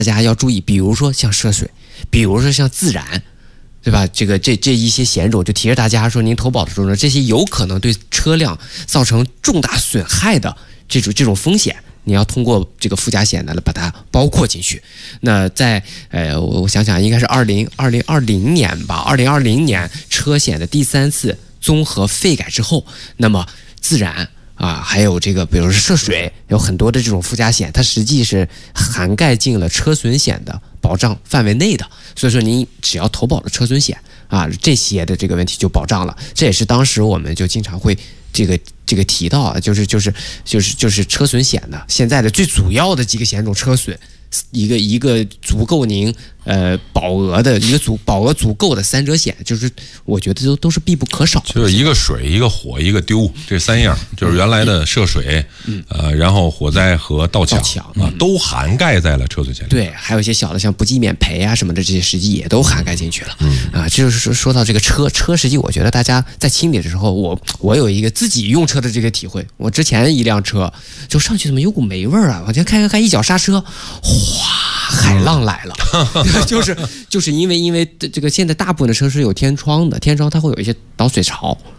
大家要注意，比如说像涉水，比如说像自燃，对吧？这一些险种，就提示大家说，您投保的时候呢，这些有可能对车辆造成重大损害的这种风险，你要通过这个附加险呢把它包括进去。那在我想想，应该是2020年吧，2020年车险的第3次综合费改之后，那么自燃还有这个，比如说涉水，有很多的这种附加险，它实际是涵盖进了车损险的保障范围内的。所以说，您只要投保了车损险这些的这个问题就保障了。这也是当时我们就经常会这个提到啊，就是车损险的现在的最主要的几个险种，车损一个足够您保额的保额足够的3者险，就是我觉得都是必不可少的。 就是一个水、一个火、一个丢，这3样，就是原来的涉水，然后火灾和盗抢都涵盖在了车损险里。 对，还有一些小的像不计免赔什么的，这些实际也都涵盖进去了。这就是说到这个车，实际我觉得大家在清理的时候，我有一个自己用车的这个体会。我之前一辆车就上去怎么有股霉味儿啊？往前开，一脚刹车，哗，海浪来了。就是因为这个现在大部分的车是有天窗的，天窗它会有一些导水槽，